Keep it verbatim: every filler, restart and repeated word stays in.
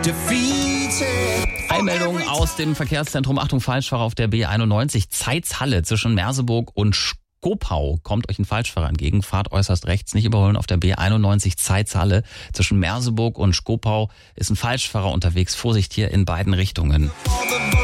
Eilmeldung aus dem Verkehrszentrum. Achtung, Falschfahrer auf der B einundneunzig. Zeitz-Halle zwischen Merseburg und Skopau. Kommt euch ein Falschfahrer entgegen. Fahrt äußerst rechts, nicht überholen auf der B einundneunzig Zeitz-Halle. Zwischen Merseburg und Skopau ist ein Falschfahrer unterwegs. Vorsicht hier in beiden Richtungen.